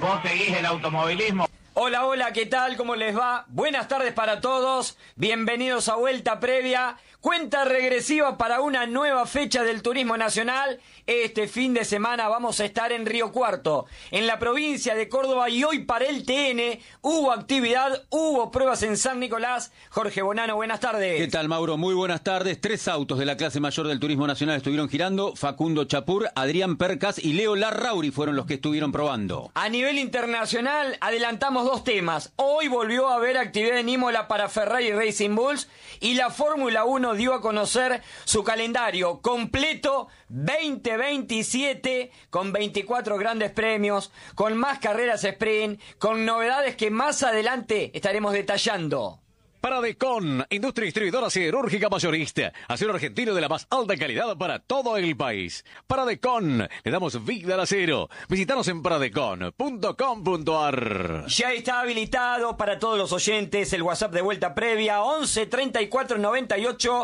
Vos seguís el automovilismo. Hola, hola, ¿qué tal? ¿Cómo les va? Buenas tardes para todos. Bienvenidos a Vuelta Previa. Cuenta regresiva para una nueva fecha del Turismo Nacional. Este fin de semana vamos a estar en Río Cuarto, en la provincia de Córdoba, y hoy para el TN hubo actividad, hubo pruebas en San Nicolás. Jorge Bonano, buenas tardes. ¿Qué tal, Mauro? Muy buenas tardes. 3 autos de la clase mayor del Turismo Nacional estuvieron girando. Facundo Chapur, Adrián Percas y Leo Larrauri fueron los que estuvieron probando. A nivel internacional adelantamos 2 temas. Hoy volvió a haber actividad en Imola para Ferrari Racing Bulls y la Fórmula 1 dio a conocer su calendario completo 2027 con 24 grandes premios, con más carreras sprint, con novedades que más adelante estaremos detallando. Paradecon, industria distribuidora siderúrgica mayorista, acero argentino de la más alta calidad para todo el país. Paradecon, le damos vida al acero. Visítanos en paradecon.com.ar. Ya está habilitado para todos los oyentes el WhatsApp de Vuelta Previa 11 34 98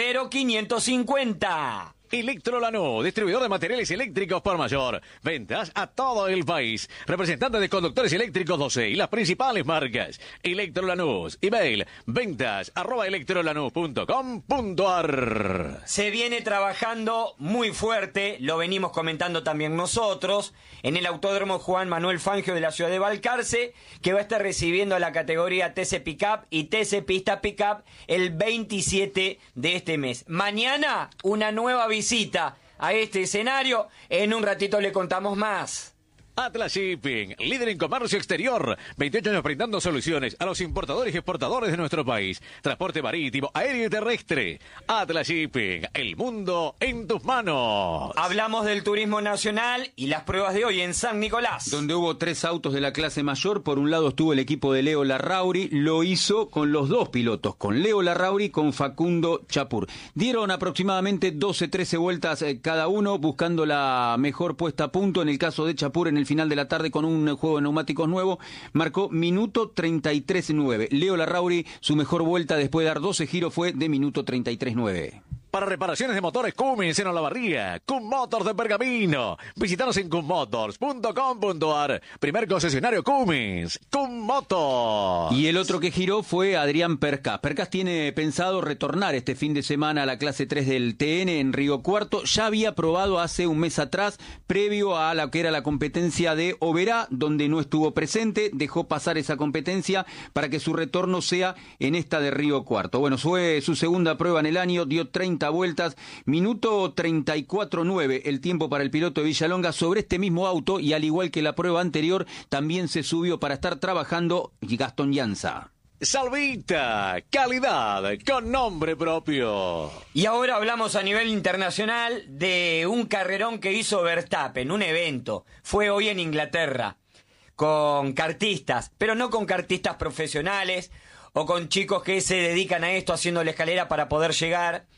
0550. Electrolanús, distribuidor de materiales eléctricos por mayor. Ventas a todo el país. Representante de conductores eléctricos 12 y las principales marcas. Electrolanús, email ventas@electrolanús.com.ar. Se viene trabajando muy fuerte, lo venimos comentando también nosotros, en el Autódromo Juan Manuel Fangio de la ciudad de Balcarce, que va a estar recibiendo la categoría TC Pickup y TC Pista Pickup el 27 de este mes. Mañana, una nueva visita a este escenario. En un ratito le contamos más. Atlas Shipping, líder en comercio exterior. 28 años brindando soluciones a los importadores y exportadores de nuestro país. Transporte marítimo, aéreo y terrestre. Atlas Shipping, el mundo en tus manos. Hablamos del turismo nacional y las pruebas de hoy en San Nicolás, donde hubo 3 autos de la clase mayor. Por un lado estuvo el equipo de Leo Larrauri. Lo hizo con los 2 pilotos, con Leo Larrauri y con Facundo Chapur. Dieron aproximadamente 12-13 vueltas cada uno, buscando la mejor puesta a punto. En el caso de Chapur, en el final de la tarde, con un juego de neumáticos nuevo, marcó minuto 33.9. Leo Larrauri, su mejor vuelta después de dar 12 giros fue de minuto 33.9. Para reparaciones de motores Cummins en Olavarría, Cum Motors de Pergamino. Visítanos en cummotors.com.ar. Primer concesionario Cummins, Cum Motors. Y el otro que giró fue Adrián Percas. Percas tiene pensado retornar este fin de semana a la clase 3 del TN en Río Cuarto. Ya había probado hace un mes atrás, previo a la que era la competencia de Oberá, donde no estuvo presente. Dejó pasar esa competencia para que su retorno sea en esta de Río Cuarto. Bueno, fue su segunda prueba en el año, dio 30 vueltas, minuto 34.9 el tiempo para el piloto de Villalonga sobre este mismo auto, y al igual que la prueba anterior también se subió para estar trabajando Gastón Llanza. Salvita, calidad con nombre propio. Y ahora hablamos a nivel internacional de un carrerón que hizo Verstappen, un evento. Fue hoy en Inglaterra, con kartistas, pero no con kartistas profesionales o con chicos que se dedican a esto haciendo la escalera para poder llegar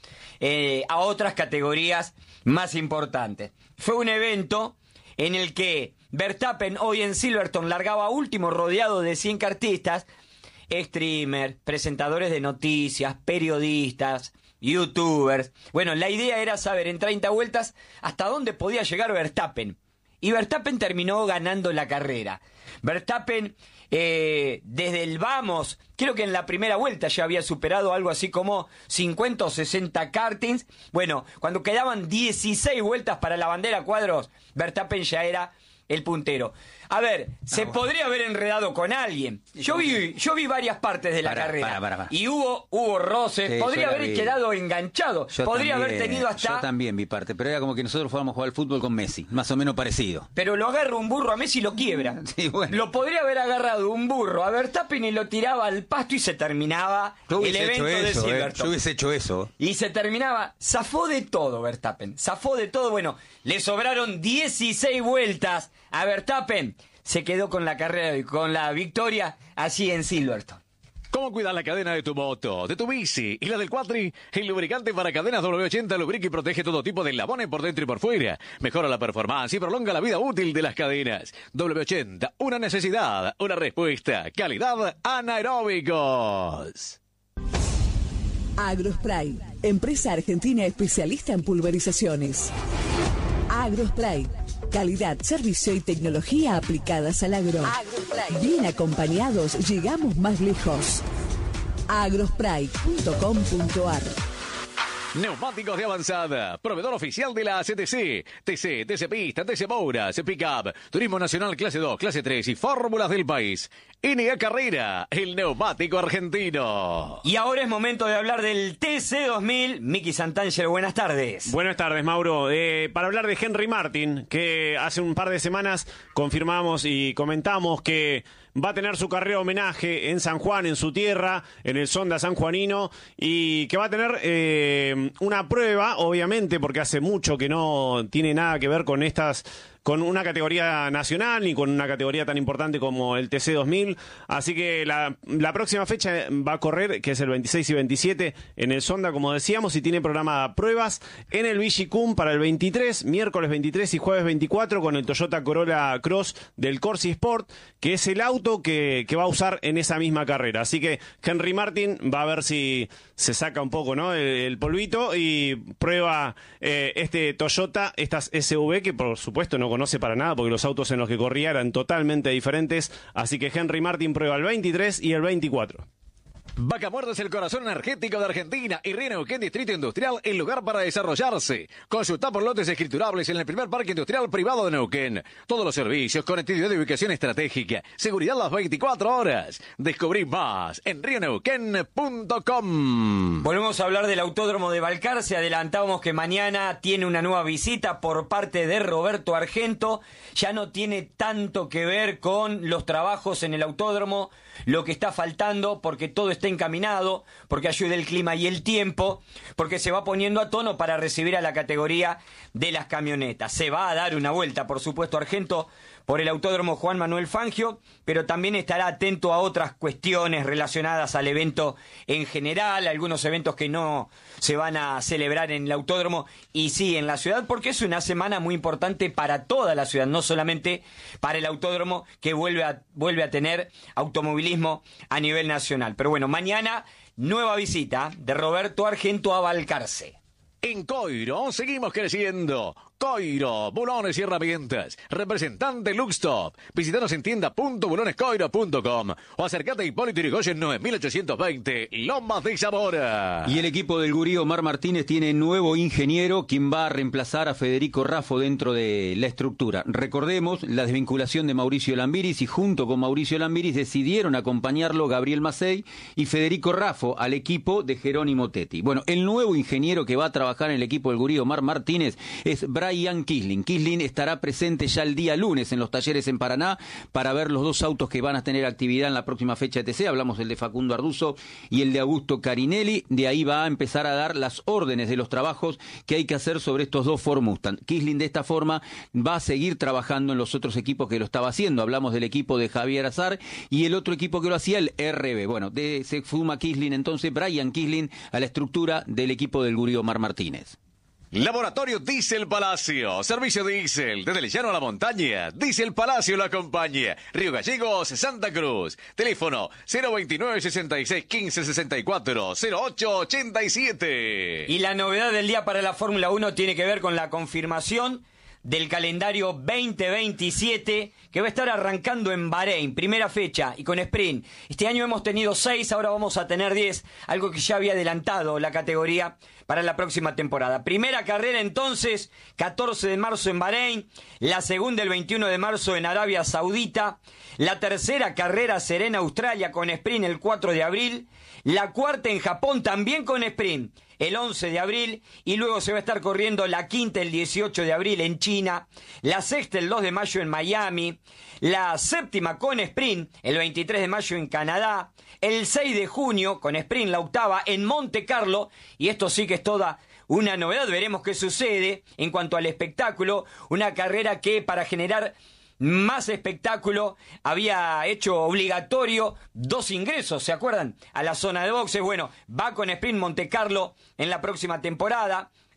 a otras categorías más importantes. Fue un evento en el que Verstappen hoy en Silverstone largaba último, rodeado de 100 kartistas, streamers, presentadores de noticias, periodistas, youtubers. Bueno, la idea era saber en 30 vueltas hasta dónde podía llegar Verstappen. Y Verstappen terminó ganando la carrera. Verstappen, desde el vamos, creo que en la primera vuelta ya había superado algo así como 50 o 60 kartings. Bueno, cuando quedaban 16 vueltas para la bandera cuadros, Verstappen ya era el puntero. A ver, se podría haber enredado con alguien. Yo vi varias partes de la carrera. Para. Y hubo roces. Sí, podría haber quedado enganchado. Podría haber tenido hasta... Yo también vi parte, pero era como que nosotros fuéramos a jugar al fútbol con Messi, más o menos parecido. Pero lo agarra un burro a Messi y lo quiebra. Sí, bueno. Lo podría haber agarrado un burro a Verstappen y lo tiraba al pasto y se terminaba el evento de Silverstone. Yo hubiese hecho eso. Y se terminaba. Zafó de todo Verstappen. Zafó de todo. Bueno, le sobraron 16 vueltas a Verstappen. Se quedó con la carrera y con la victoria así en Silverstone. ¿Cómo cuidar la cadena de tu moto, de tu bici y la del cuatri? El lubricante para cadenas W80 lubrica y protege todo tipo de eslabones por dentro y por fuera. Mejora la performance y prolonga la vida útil de las cadenas. W80, una necesidad, una respuesta. Calidad anaeróbicos. Agrospray, empresa argentina especialista en pulverizaciones. Agrospray, Calidad, servicio y tecnología aplicadas al agro. Bien acompañados, llegamos más lejos. agrospray.com.ar. Neumáticos de Avanzada, proveedor oficial de la CTC, TC Pista, TC Mouras, Pickup, Turismo Nacional Clase 2, Clase 3 y Fórmulas del país. NA Carrera, el neumático argentino. Y ahora es momento de hablar del TC2000. Miki Santangelo, buenas tardes. Buenas tardes, Mauro. Para hablar de Henry Martin, que hace un par de semanas confirmamos y comentamos que va a tener su carrera homenaje en San Juan, en su tierra, en el Sonda sanjuanino, y que va a tener una prueba, obviamente, porque hace mucho que no tiene nada que ver con con una categoría nacional ni con una categoría tan importante como el TC2000, así que la próxima fecha va a correr, que es el 26 y 27 en el Sonda, como decíamos, y tiene programada pruebas en el Vigicum para el 23, miércoles 23 y jueves 24 con el Toyota Corolla Cross del Corsi Sport, que es el auto que va a usar en esa misma carrera, así que Henry Martin va a ver si se saca un poco, ¿no?, el polvito y prueba este Toyota, estas SV, que por supuesto no conoce para nada porque los autos en los que corría eran totalmente diferentes, así que Henry Martin prueba el 23 y el 24. Vaca Muerta es el corazón energético de Argentina y Río Neuquén Distrito Industrial, el lugar para desarrollarse. Consulta por lotes escriturables en el primer parque industrial privado de Neuquén. Todos los servicios, conectividad de ubicación estratégica, seguridad las 24 horas. Descubrí más en rioneuquén.com. Volvemos a hablar del Autódromo de Balcarce. Adelantábamos que mañana tiene una nueva visita por parte de Roberto Argento. Ya no tiene tanto que ver con los trabajos en el autódromo, lo que está faltando, porque todo está encaminado, porque ayuda el clima y el tiempo, porque se va poniendo a tono para recibir a la categoría de las camionetas. Se va a dar una vuelta, por supuesto, Argento por el Autódromo Juan Manuel Fangio, pero también estará atento a otras cuestiones relacionadas al evento en general, algunos eventos que no se van a celebrar en el autódromo y sí en la ciudad, porque es una semana muy importante para toda la ciudad, no solamente para el autódromo, que vuelve a tener automovilismo a nivel nacional. Pero bueno, mañana nueva visita de Roberto Argento a Balcarce. En Coiro seguimos creciendo. Coiro, bulones y herramientas. Representante Luxtop. Visítanos en tienda.bulonescoiro.com o acercate a Hipólito Yrigoyen 9820, Lomas de Zamora. Y el equipo del gurí Omar Martínez tiene nuevo ingeniero, quien va a reemplazar a Federico Raffo dentro de la estructura. Recordemos la desvinculación de Mauricio Lambiris, y junto con Mauricio Lambiris decidieron acompañarlo Gabriel Macei y Federico Raffo al equipo de Jerónimo Tetti. Bueno, el nuevo ingeniero que va a trabajar en el equipo del gurí Omar Martínez es Brian Kisling. Kisling estará presente ya el día lunes en los talleres en Paraná para ver los dos autos que van a tener actividad en la próxima fecha de TC. Hablamos del de Facundo Arduzo y el de Augusto Carinelli. De ahí va a empezar a dar las órdenes de los trabajos que hay que hacer sobre estos dos Ford Mustang. Kisling de esta forma va a seguir trabajando en los otros equipos que lo estaba haciendo. Hablamos del equipo de Javier Azar y el otro equipo que lo hacía, el RB. Bueno, se suma Kisling entonces, Brian Kisling, a la estructura del equipo del gurí Omar Martínez. Laboratorio Diesel Palacio, servicio diésel, desde el llano a la montaña, Diesel Palacio lo acompaña, Río Gallegos, Santa Cruz, teléfono 029 66 15 64 08 87. Y la novedad del día para la Fórmula 1 tiene que ver con la confirmación del calendario 2027 que va a estar arrancando en Bahrein, primera fecha, y con sprint. Este año hemos tenido 6, ahora vamos a tener 10, algo que ya había adelantado la categoría para la próxima temporada. Primera carrera entonces, 14 de marzo en Bahrein, la segunda el 21 de marzo en Arabia Saudita, la tercera carrera será en Australia con sprint el 4 de abril, la cuarta en Japón también con sprint el 11 de abril, y luego se va a estar corriendo la quinta el 18 de abril en China, la sexta el 2 de mayo en Miami, la séptima con sprint el 23 de mayo en Canadá, el 6 de junio con sprint la octava en Monte Carlo, y esto sí que es toda una novedad, veremos qué sucede en cuanto al espectáculo, una carrera que para generar más espectáculo había hecho obligatorio 2 ingresos, ¿se acuerdan? A la zona de boxes. Bueno, va con sprint Monte Carlo en la próxima temporada.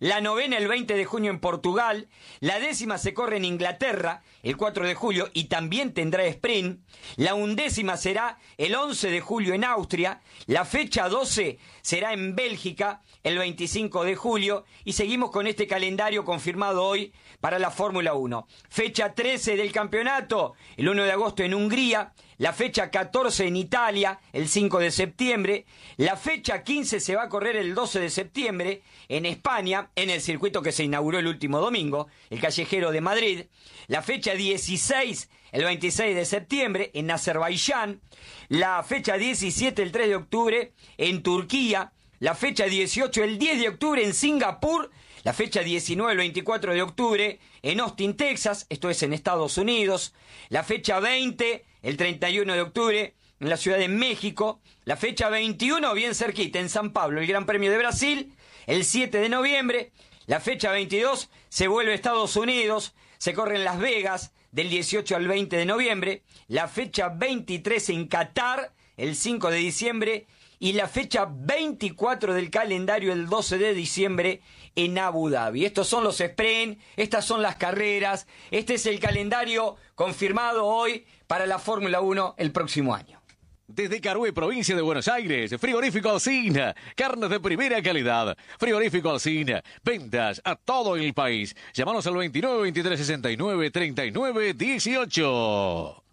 la 9ª el 20 de junio en Portugal, la 10ª se corre en Inglaterra el 4 de julio y también tendrá sprint, la 11ª será el 11 de julio en Austria, la fecha 12 será en Bélgica el 25 de julio y seguimos con este calendario confirmado hoy para la Fórmula 1. Fecha 13 del campeonato, el 1 de agosto en Hungría, la fecha 14 en Italia, el 5 de septiembre, la fecha 15 se va a correr el 12 de septiembre en España, en el circuito que se inauguró el último domingo, el Callejero de Madrid, la fecha 16 el 26 de septiembre en Azerbaiyán, la fecha 17 el 3 de octubre en Turquía, la fecha 18 el 10 de octubre en Singapur, la fecha 19 el 24 de octubre en Austin, Texas, esto es en Estados Unidos, la fecha 20 el 31 de octubre en la Ciudad de México, la fecha 21 bien cerquita en San Pablo, el Gran Premio de Brasil, el 7 de noviembre, la fecha 22 se vuelve a Estados Unidos, se corre en Las Vegas del 18 al 20 de noviembre, la fecha 23 en Qatar el 5 de diciembre y la fecha 24 del calendario el 12 de diciembre en Abu Dhabi. Estos son los sprint, estas son las carreras, este es el calendario confirmado hoy para la Fórmula 1 el próximo año. Desde Carué, provincia de Buenos Aires, Frigorífico Alsina, carnes de primera calidad. Frigorífico Alsina, ventas a todo el país. Llámanos al 29 23 69 39 18.